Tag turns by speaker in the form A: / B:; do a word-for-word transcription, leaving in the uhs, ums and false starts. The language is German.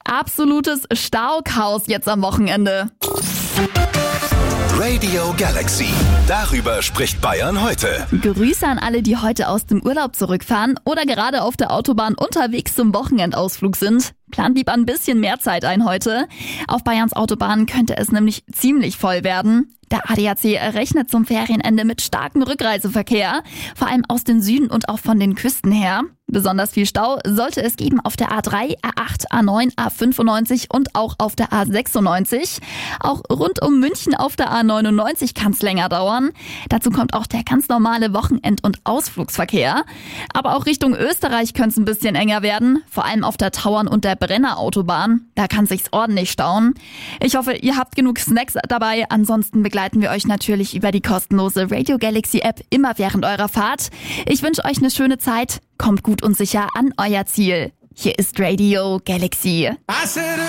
A: absolutes Stauchaos jetzt am Wochenende.
B: Radio Galaxy. Darüber spricht Bayern heute.
A: Grüße an alle, die heute aus dem Urlaub zurückfahren oder gerade auf der Autobahn unterwegs zum Wochenendausflug sind. Plant lieber ein bisschen mehr Zeit ein heute. Auf Bayerns Autobahnen könnte es nämlich ziemlich voll werden. Der A D A C rechnet zum Ferienende mit starkem Rückreiseverkehr, vor allem aus dem Süden und auch von den Küsten her. Besonders viel Stau sollte es geben auf der A drei, A acht, A neun, A fünfundneunzig und auch auf der A sechsundneunzig. Auch rund um München auf der A neunundneunzig kann es länger dauern. Dazu kommt auch der ganz normale Wochenend- und Ausflugsverkehr. Aber auch Richtung Österreich könnte es ein bisschen enger werden, vor allem auf der Tauern- und der Brenner Autobahn. Da kann sich's ordentlich stauen. Ich hoffe, ihr habt genug Snacks dabei. Ansonsten begleiten wir euch natürlich über die kostenlose Radio Galaxy App immer während eurer Fahrt. Ich wünsche euch eine schöne Zeit. Kommt gut und sicher an euer Ziel. Hier ist Radio Galaxy.